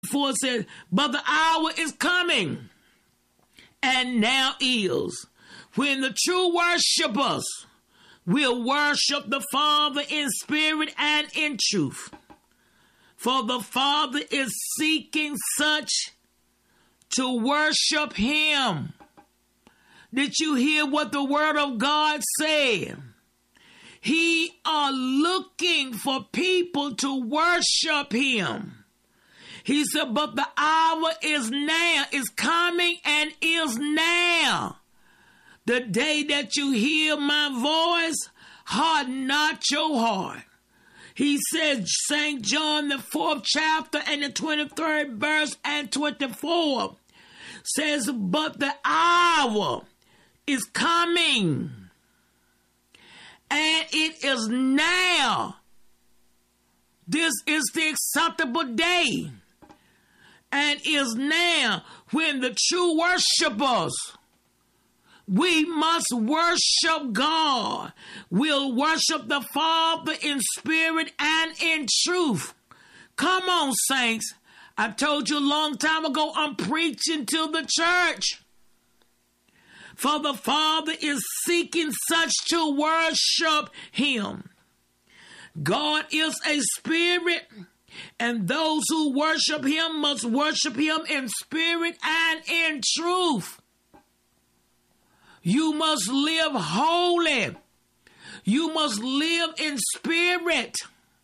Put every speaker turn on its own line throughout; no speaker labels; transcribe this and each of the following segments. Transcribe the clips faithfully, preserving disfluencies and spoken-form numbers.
For it says, but the hour is coming, and now is, when the true worshipers will worship the Father in spirit and in truth. For the Father is seeking such to worship him. Did you hear what the word of God said? He are looking for people to worship him. He said, but the hour is now, is coming and is now. The day that you hear my voice, harden not your heart. He said, Saint John, the fourth chapter and the twenty-third verse and twenty-four says, but the hour is coming and it is now. This is the acceptable day. And is now when the true worshipers, we must worship God. We'll worship the Father in spirit and in truth. Come on, saints. I told you a long time ago, I'm preaching to the church. For the Father is seeking such to worship him. God is a spirit, and those who worship him must worship him in spirit and in truth. You must live holy. You must live in spirit.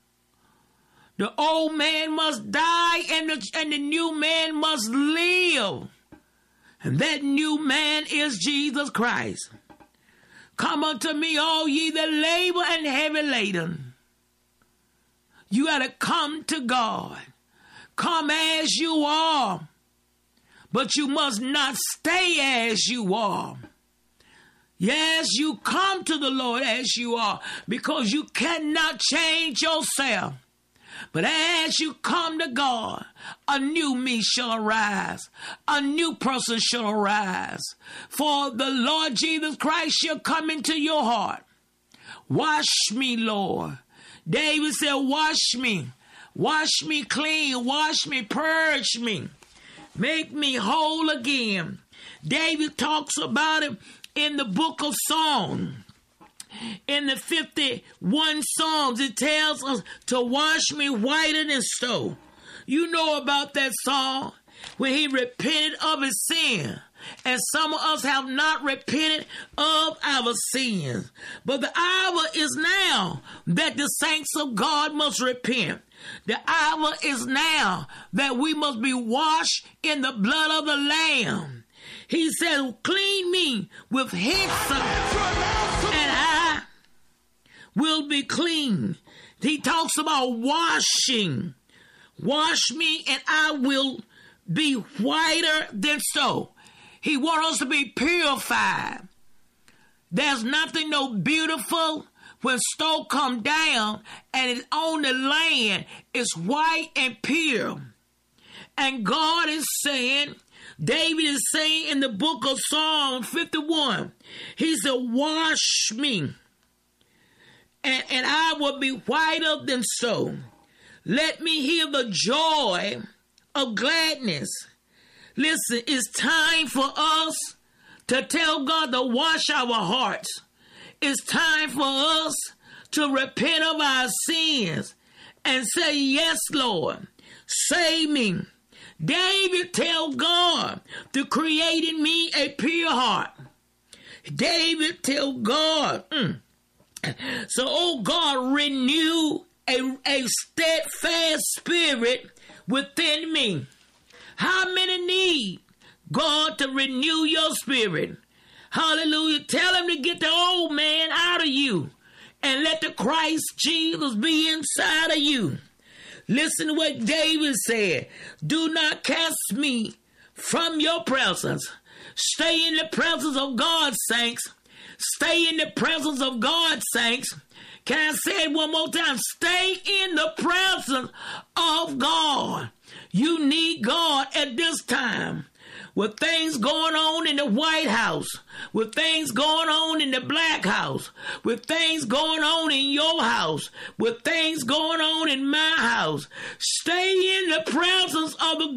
The old man must die and the, and the new man must live. And that new man is Jesus Christ. Come unto me, all ye that labor and heavy laden. You got to come to God. Come as you are. But you must not stay as you are. Yes, you come to the Lord as you are, because you cannot change yourself. But as you come to God, a new me shall arise. A new person shall arise. For the Lord Jesus Christ shall come into your heart. Wash me, Lord. David said, wash me. Wash me clean. Wash me, purge me. Make me whole again. David talks about it in the book of Psalms. In the fifty-one Psalms, it tells us to wash me whiter than snow. You know about that song when he repented of his sin. And some of us have not repented of our sins. But the hour is now that the saints of God must repent. The hour is now that we must be washed in the blood of the Lamb. He said, clean me with hyssop, and I will be clean. He talks about washing. Wash me, and I will be whiter than snow. He wants us to be purified. There's nothing no beautiful when snow come down and it's on the land. It's white and pure. And God is saying, David is saying in the book of Psalm fifty-one, he said, wash me, and, and I will be whiter than snow. Let me hear the joy of gladness. Listen, it's time for us to tell God to wash our hearts. It's time for us to repent of our sins and say, yes, Lord, save me. David tell God to create in me a pure heart. David tell God, mm, so, oh God, renew a, a steadfast spirit within me. How many need God to renew your spirit? Hallelujah. Tell him to get the old man out of you and let the Christ Jesus be inside of you. Listen to what David said. Do not cast me from your presence. Stay in the presence of God, saints. Stay in the presence of God, saints. Can I say it one more time? Stay in the presence of God. You need God at this time. with things going on in the White House, with things going on in the Black House, with things going on in your house, with things going on in my house. Stay in the presence of the